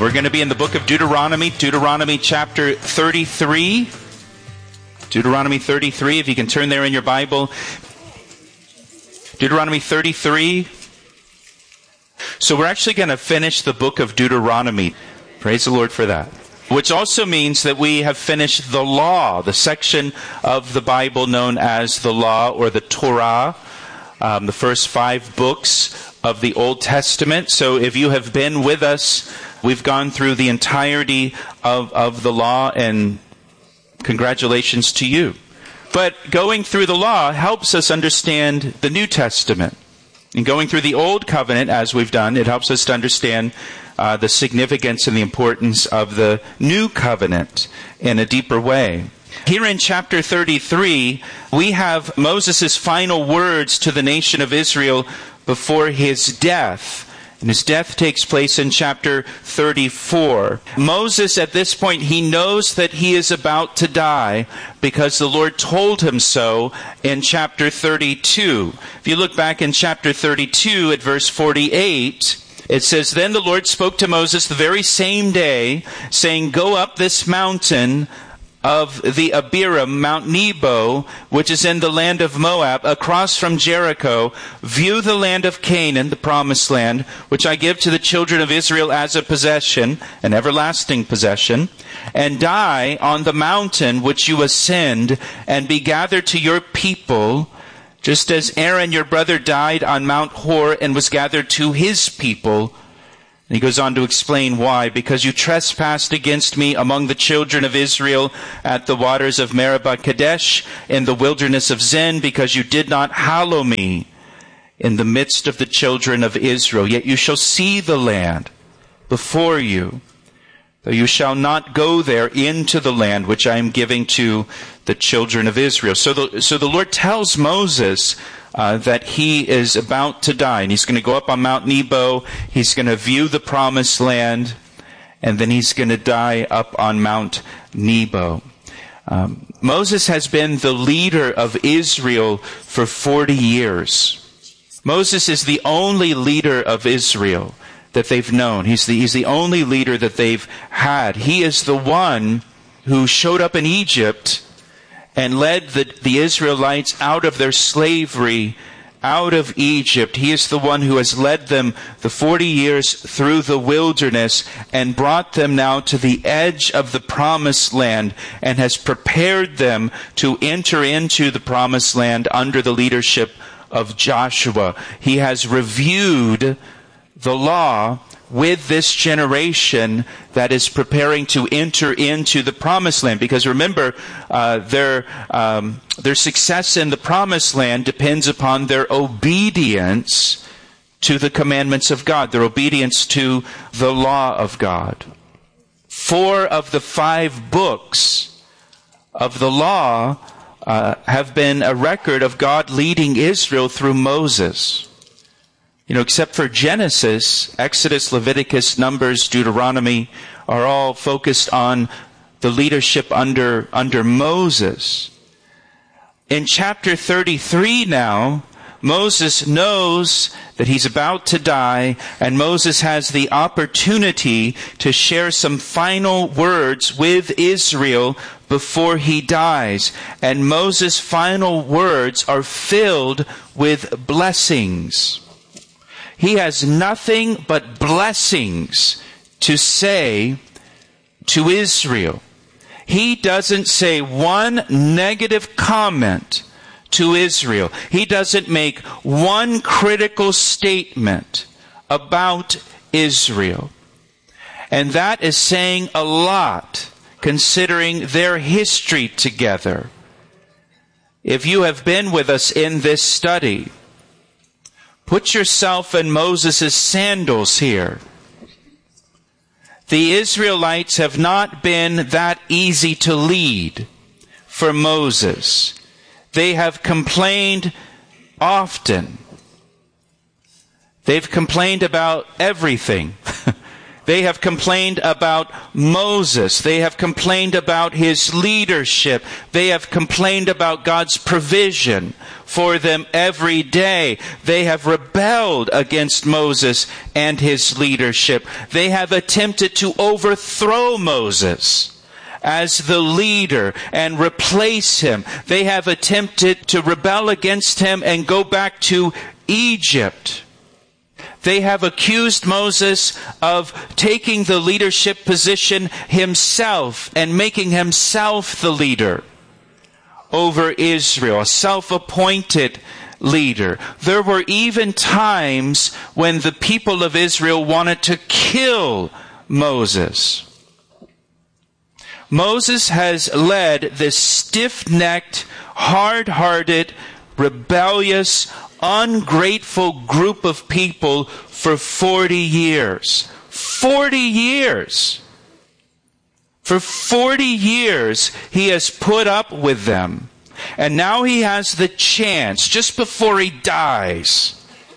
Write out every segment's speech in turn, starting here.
We're going to be in the book of Deuteronomy, Deuteronomy chapter 33. Deuteronomy 33, if you can turn there in your Bible. Deuteronomy 33. So we're actually going to finish the book of Deuteronomy. Praise the Lord for that. Which also means that we have finished the law, the section of the Bible known as the law or the Torah, the first 5 books of the Old Testament. So if you have been with us, we've gone through the entirety of the law, and congratulations to you. But going through the law helps us understand the New Testament. And going through the Old Covenant, as we've done, it helps us to understand the significance and the importance of the New Covenant in a deeper way. Here in chapter 33, we have Moses' final words to the nation of Israel before his death. And his death takes place in chapter 34. Moses, at this point, he knows that he is about to die because the Lord told him so in chapter 32. If you look back in chapter 32 at verse 48, it says, "Then the Lord spoke to Moses the very same day, saying, 'Go up this mountain of the Abiram, Mount Nebo, which is in the land of Moab, across from Jericho, view the land of Canaan, the promised land, which I give to the children of Israel as a possession, an everlasting possession, and die on the mountain which you ascend, and be gathered to your people, just as Aaron your brother died on Mount Hor and was gathered to his people.'" And he goes on to explain why. "Because you trespassed against me among the children of Israel at the waters of Meribah Kadesh in the wilderness of Zin, because you did not hallow me in the midst of the children of Israel. Yet you shall see the land before you, though you shall not go there into the land which I am giving to the children of Israel." So the Lord tells Moses that he is about to die, and he's going to go up on Mount Nebo, he's going to view the promised land, and then he's going to die up on Mount Nebo. Moses has been the leader of Israel for 40 years. Moses is the only leader of Israel that they've known. He's the only leader that they've had. He is the one who showed up in Egypt and led the Israelites out of their slavery, out of Egypt. He is the one who has led them the 40 years through the wilderness and brought them now to the edge of the promised land and has prepared them to enter into the promised land under the leadership of Joshua. He has reviewed the law with this generation that is preparing to enter into the promised land. Because remember, their success in the promised land depends upon their obedience to the commandments of God, their obedience to the law of God. 4 of the 5 books of the law have been a record of God leading Israel through Moses. You know, except for Genesis, Exodus, Leviticus, Numbers, Deuteronomy are all focused on the leadership under Moses. In chapter 33 now, Moses knows that he's about to die, and Moses has the opportunity to share some final words with Israel before he dies. And Moses' final words are filled with blessings. He has nothing but blessings to say to Israel. He doesn't say one negative comment to Israel. He doesn't make one critical statement about Israel. And that is saying a lot, considering their history together. If you have been with us in this study, put yourself in Moses' sandals here. The Israelites have not been that easy to lead for Moses. They have complained often. They've complained about everything. They have complained about Moses. They have complained about his leadership. They have complained about God's provision for them every day. They have rebelled against Moses and his leadership. They have attempted to overthrow Moses as the leader and replace him. They have attempted to rebel against him and go back to Egypt. They have accused Moses of taking the leadership position himself and making himself the leader over Israel, a self-appointed leader. There were even times when the people of Israel wanted to kill Moses. Moses has led this stiff-necked, hard-hearted, rebellious, ungrateful group of people for 40 years. 40 years! For 40 years, he has put up with them. And now he has the chance, just before he dies,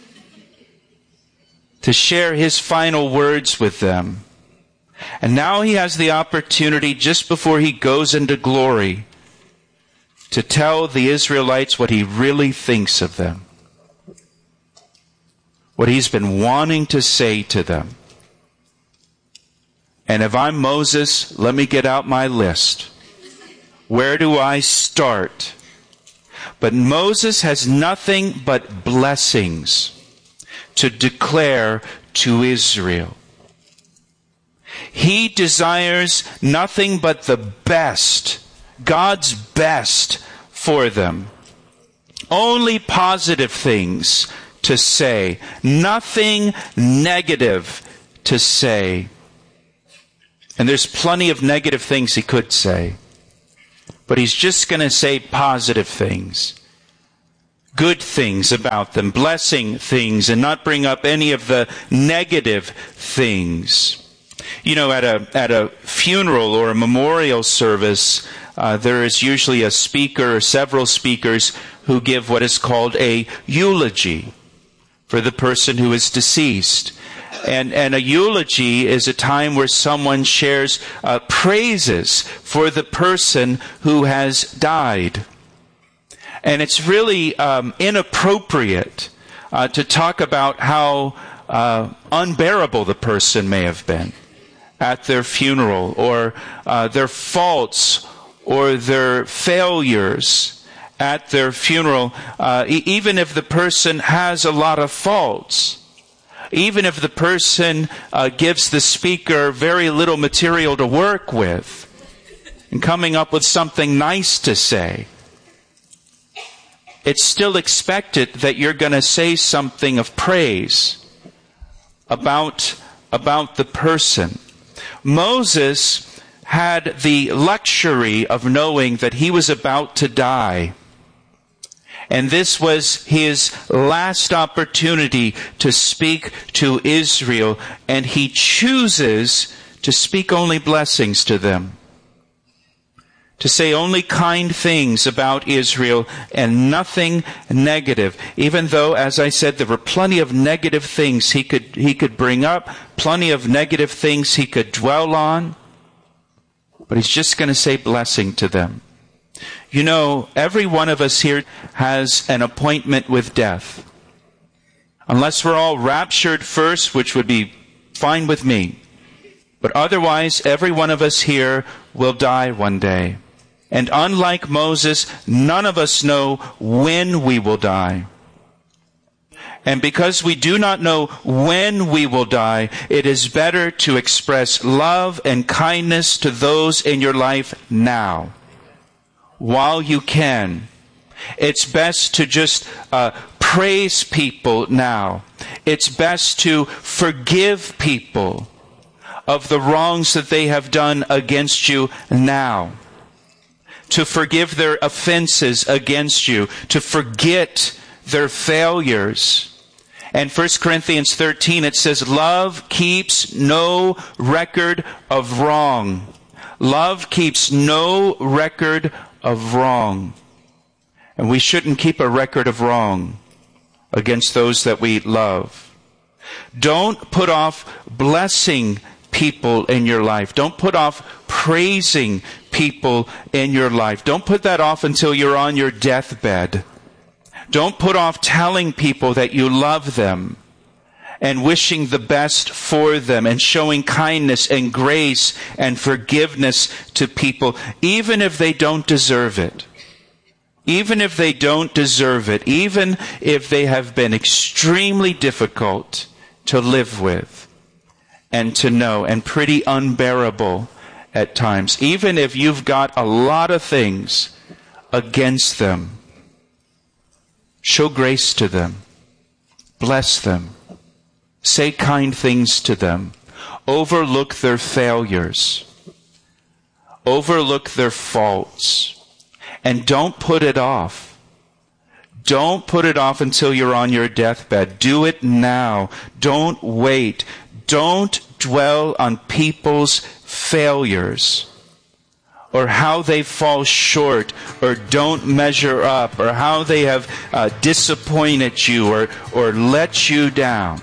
to share his final words with them. And now he has the opportunity, just before he goes into glory, to tell the Israelites what he really thinks of them. What he's been wanting to say to them. And if I'm Moses, let me get out my list. Where do I start? But Moses has nothing but blessings to declare to Israel. He desires nothing but the best, God's best for them. Only positive things to say, nothing negative to say. And there's plenty of negative things he could say. But he's just going to say positive things. Good things about them, blessing things, and not bring up any of the negative things. You know, at a funeral or a memorial service, there is usually a speaker or several speakers who give what is called a eulogy for the person who is deceased. And a eulogy is a time where someone shares praises for the person who has died. And it's really inappropriate to talk about how unbearable the person may have been at their funeral, or their faults or their failures at their funeral, even if the person has a lot of faults. Even if the person gives the speaker very little material to work with and coming up with something nice to say, it's still expected that you're going to say something of praise about the person. Moses had the luxury of knowing that he was about to die. And this was his last opportunity to speak to Israel. And he chooses to speak only blessings to them. To say only kind things about Israel and nothing negative. Even though, as I said, there were plenty of negative things he could bring up. Plenty of negative things he could dwell on. But he's just going to say blessing to them. You know, every one of us here has an appointment with death. Unless we're all raptured first, which would be fine with me. But otherwise, every one of us here will die one day. And unlike Moses, none of us know when we will die. And because we do not know when we will die, it is better to express love and kindness to those in your life now, while you can. It's best to just praise people now. It's best to forgive people of the wrongs that they have done against you now. To forgive their offenses against you. To forget their failures. And 1 Corinthians 13, it says, love keeps no record of wrong. Love keeps no record of wrong. And we shouldn't keep a record of wrong against those that we love. Don't put off blessing people in your life. Don't put off praising people in your life. Don't put that off until you're on your deathbed. Don't put off telling people that you love them and wishing the best for them and showing kindness and grace and forgiveness to people, even if they don't deserve it. Even if they don't deserve it. Even if they have been extremely difficult to live with and to know and pretty unbearable at times. Even if you've got a lot of things against them. Show grace to them. Bless them. Say kind things to them. Overlook their failures. Overlook their faults. And don't put it off. Don't put it off until you're on your deathbed. Do it now. Don't wait. Don't dwell on people's failures, or how they fall short, or don't measure up, or how they have disappointed you, or let you down.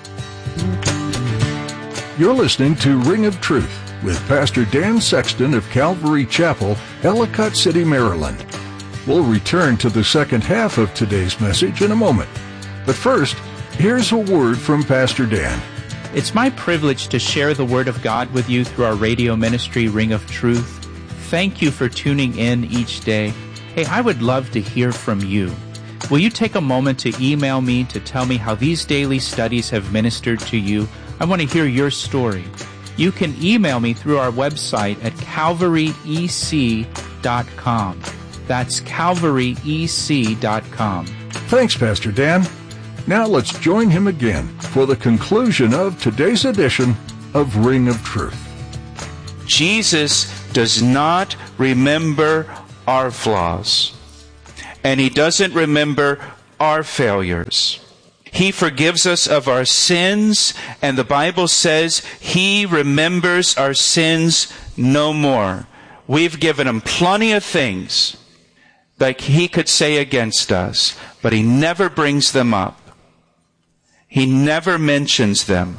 You're listening to Ring of Truth with Pastor Dan Sexton of Calvary Chapel, Ellicott City, Maryland. We'll return to the second half of today's message in a moment. But first, here's a word from Pastor Dan. It's my privilege to share the Word of God with you through our radio ministry, Ring of Truth. Thank you for tuning in each day. Hey, I would love to hear from you. Will you take a moment to email me to tell me how these daily studies have ministered to you? I want to hear your story. You can email me through our website at calvaryec.com. That's calvaryec.com. Thanks, Pastor Dan. Now let's join him again for the conclusion of today's edition of Ring of Truth. Jesus does not remember our flaws, and He doesn't remember our failures. He forgives us of our sins, and the Bible says He remembers our sins no more. We've given Him plenty of things that He could say against us, but He never brings them up. He never mentions them.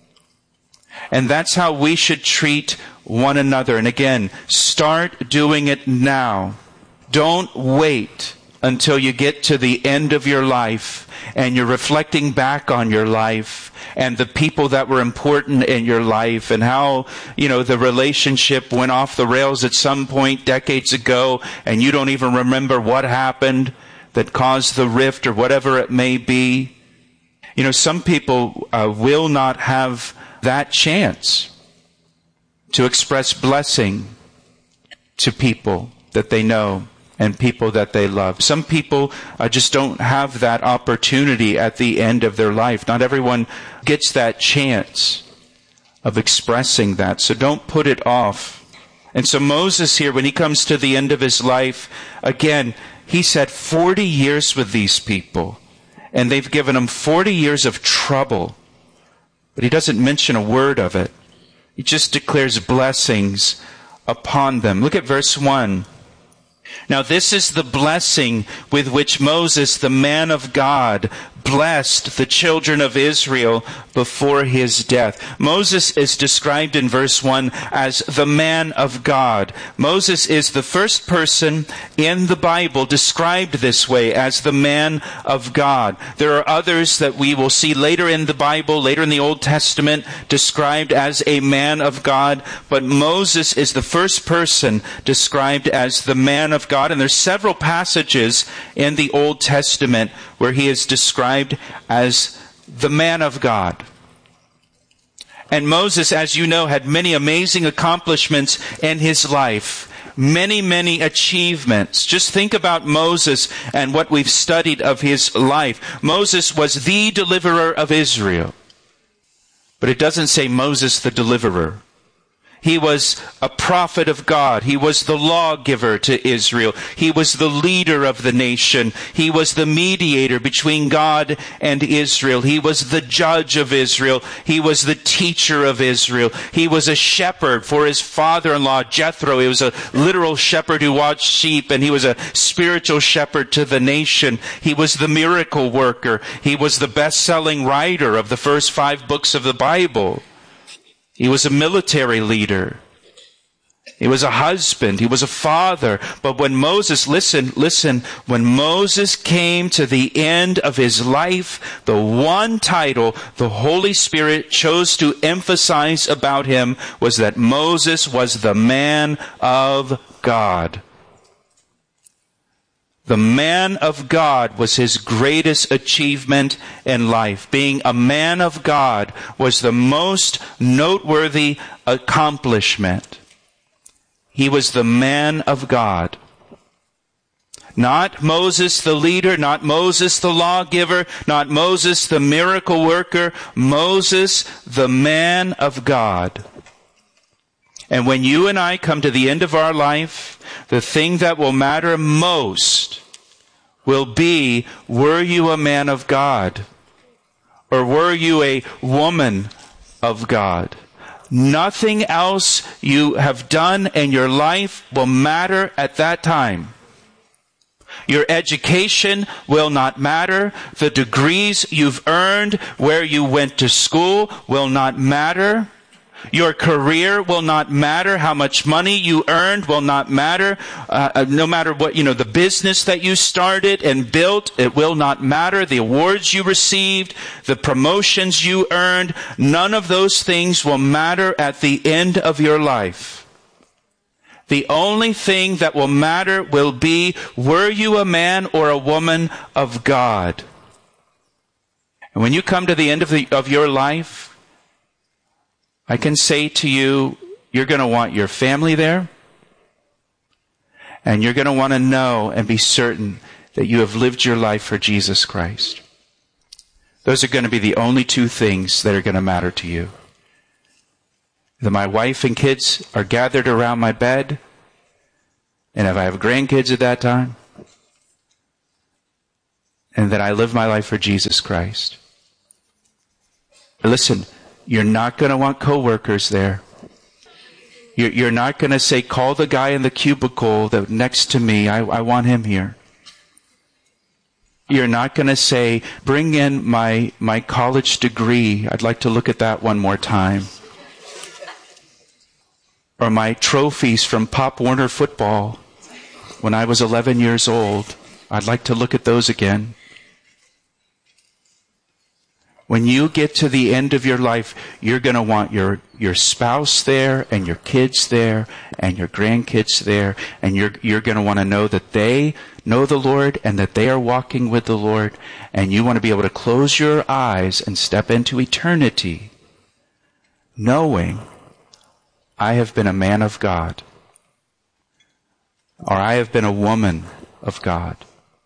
And that's how we should treat one another. And again, start doing it now. Don't wait until you get to the end of your life and you're reflecting back on your life and the people that were important in your life and how, the relationship went off the rails at some point decades ago and you don't even remember what happened that caused the rift or whatever it may be. Some people will not have that chance to express blessing to people that they know and people that they love. Some people just don't have that opportunity at the end of their life. Not everyone gets that chance of expressing that. So don't put it off. And so Moses here, when he comes to the end of his life, again, he's had 40 years with these people. And they've given him 40 years of trouble. But he doesn't mention a word of it. He just declares blessings upon them. Look at verse 1. Now this is the blessing with which Moses, the man of God, blessed the children of Israel before his death. Moses is described in verse 1 as the man of God. Moses is the first person in the Bible described this way as the man of God. There are others that we will see later in the Bible, later in the Old Testament, described as a man of God, but Moses is the first person described as the man of God. And there's several passages in the Old Testament where he is described as the man of God. And Moses, as you know, had many amazing accomplishments in his life. Many, many achievements. Just think about Moses and what we've studied of his life. Moses was the deliverer of Israel. But it doesn't say Moses the deliverer. He was a prophet of God. He was the lawgiver to Israel. He was the leader of the nation. He was the mediator between God and Israel. He was the judge of Israel. He was the teacher of Israel. He was a shepherd for his father-in-law, Jethro. He was a literal shepherd who watched sheep, and he was a spiritual shepherd to the nation. He was the miracle worker. He was the best-selling writer of the first 5 books of the Bible. He was a military leader. He was a husband. He was a father. But when Moses, listen, when Moses came to the end of his life, the one title the Holy Spirit chose to emphasize about him was that Moses was the man of God. The man of God was his greatest achievement in life. Being a man of God was the most noteworthy accomplishment. He was the man of God. Not Moses the leader, not Moses the lawgiver, not Moses the miracle worker. Moses the man of God. And when you and I come to the end of our life, the thing that will matter most will be, were you a man of God? Or were you a woman of God? Nothing else you have done in your life will matter at that time. Your education will not matter. The degrees you've earned, where you went to school, will not matter. Your career will not matter. How much money you earned will not matter. No matter what, the business that you started and built, it will not matter. The awards you received, the promotions you earned, none of those things will matter at the end of your life. The only thing that will matter will be, were you a man or a woman of God? And when you come to the end of your life, I can say to you, you're going to want your family there, and you're going to want to know and be certain that you have lived your life for Jesus Christ. Those are going to be the only two things that are going to matter to you. That my wife and kids are gathered around my bed, and if I have grandkids at that time, and that I live my life for Jesus Christ. Listen, you're not going to want coworkers there. You're not going to say, call the guy in the cubicle next to me. I want him here. You're not going to say, bring in my college degree. I'd like to look at that one more time. Or my trophies from Pop Warner football when I was 11 years old. I'd like to look at those again. When you get to the end of your life, you're going to want your spouse there, and your kids there, and your grandkids there, and you're going to want to know that they know the Lord and that they are walking with the Lord, and you want to be able to close your eyes and step into eternity knowing, I have been a man of God, or I have been a woman of God.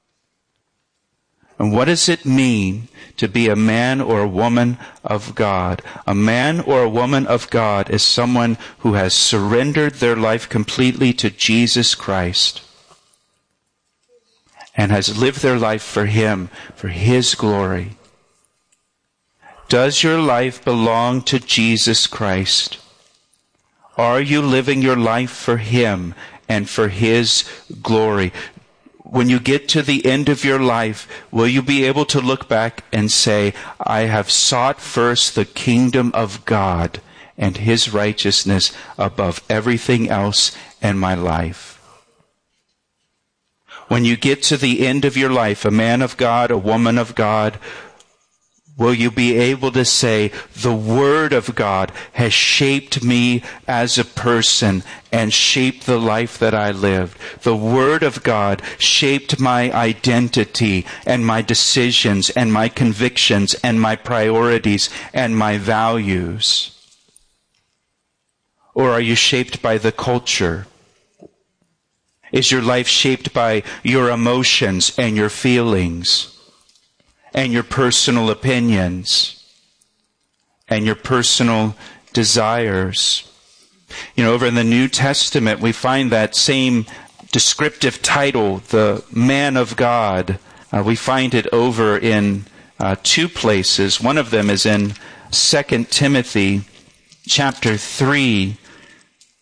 And what does it mean to be a man or a woman of God? A man or a woman of God is someone who has surrendered their life completely to Jesus Christ and has lived their life for Him, for His glory. Does your life belong to Jesus Christ? Are you living your life for Him and for His glory? When you get to the end of your life, will you be able to look back and say, I have sought first the kingdom of God and His righteousness above everything else in my life? When you get to the end of your life, a man of God, a woman of God, will you be able to say, the Word of God has shaped me as a person and shaped the life that I lived. The Word of God shaped my identity and my decisions and my convictions and my priorities and my values. Or are you shaped by the culture? Is your life shaped by your emotions and your feelings? And your personal opinions, and your personal desires? Over in the New Testament, we find that same descriptive title, the man of God. We find it over in two places. One of them is in 2 Timothy chapter 3.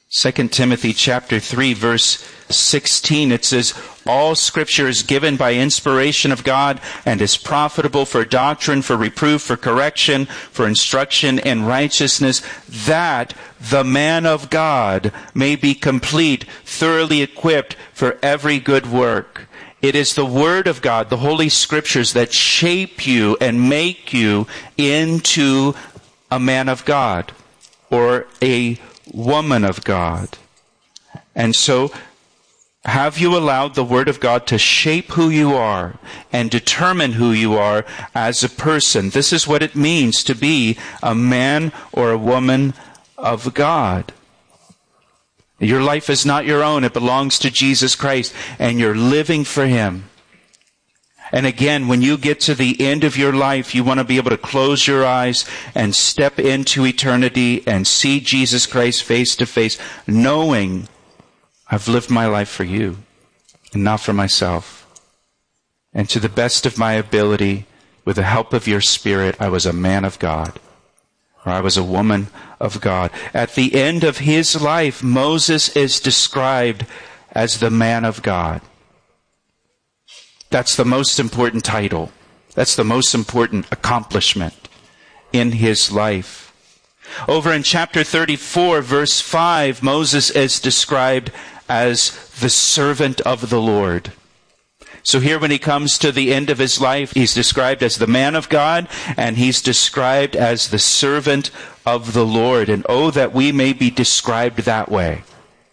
2 Timothy chapter 3, verse 16, it says, all Scripture is given by inspiration of God and is profitable for doctrine, for reproof, for correction, for instruction in righteousness, that the man of God may be complete, thoroughly equipped for every good work. It is the Word of God, the Holy Scriptures, that shape you and make you into a man of God or a woman of God. And so, have you allowed the Word of God to shape who you are and determine who you are as a person? This is what it means to be a man or a woman of God. Your life is not your own. It belongs to Jesus Christ, and you're living for Him. And again, when you get to the end of your life, you want to be able to close your eyes and step into eternity and see Jesus Christ face to face, knowing I've lived my life for you and not for myself. And to the best of my ability, with the help of your Spirit, I was a man of God, or I was a woman of God. At the end of his life, Moses is described as the man of God. That's the most important title. That's the most important accomplishment in his life. Over in chapter 34, verse 5, Moses is described as the servant of the Lord. So here when he comes to the end of his life, he's described as the man of God, and he's described as the servant of the Lord. And oh, that we may be described that way.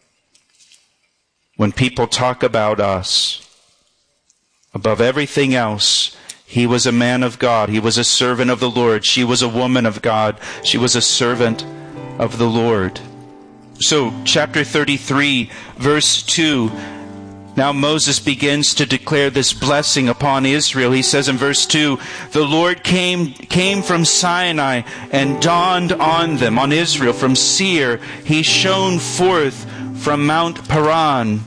When people talk about us, above everything else, he was a man of God. He was a servant of the Lord. She was a woman of God. She was a servant of the Lord. So, chapter 33, verse 2, now Moses begins to declare this blessing upon Israel. He says in verse 2, the Lord came from Sinai and dawned on them, on Israel, from Seir. He shone forth from Mount Paran.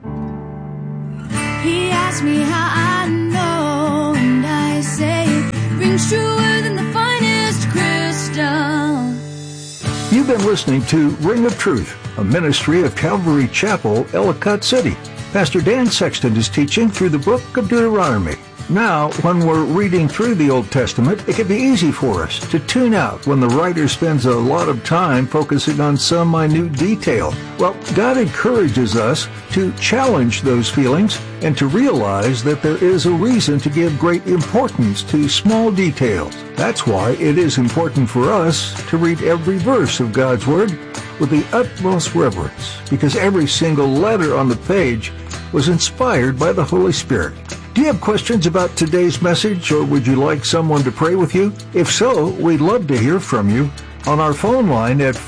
He asked me how I know, and I say it rings truer than the finest crystal. You've been listening to Ring of Truth, a ministry of Calvary Chapel, Ellicott City. Pastor Dan Sexton is teaching through the book of Deuteronomy. Now, when we're reading through the Old Testament, it can be easy for us to tune out when the writer spends a lot of time focusing on some minute detail. Well, God encourages us to challenge those feelings and to realize that there is a reason to give great importance to small details. That's why it is important for us to read every verse of God's Word with the utmost reverence, because every single letter on the page was inspired by the Holy Spirit. Do you have questions about today's message, or would you like someone to pray with you? If so, we'd love to hear from you on our phone line at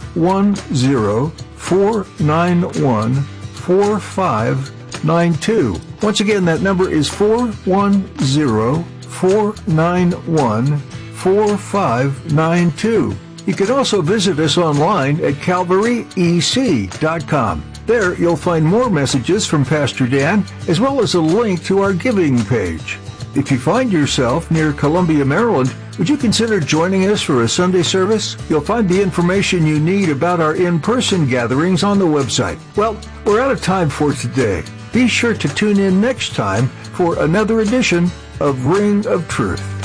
410-491-4592. Once again, that number is 410-491-4592. You can also visit us online at calvaryec.com. There, you'll find more messages from Pastor Dan, as well as a link to our giving page. If you find yourself near Columbia, Maryland, would you consider joining us for a Sunday service? You'll find the information you need about our in-person gatherings on the website. Well, we're out of time for today. Be sure to tune in next time for another edition of Ring of Truth.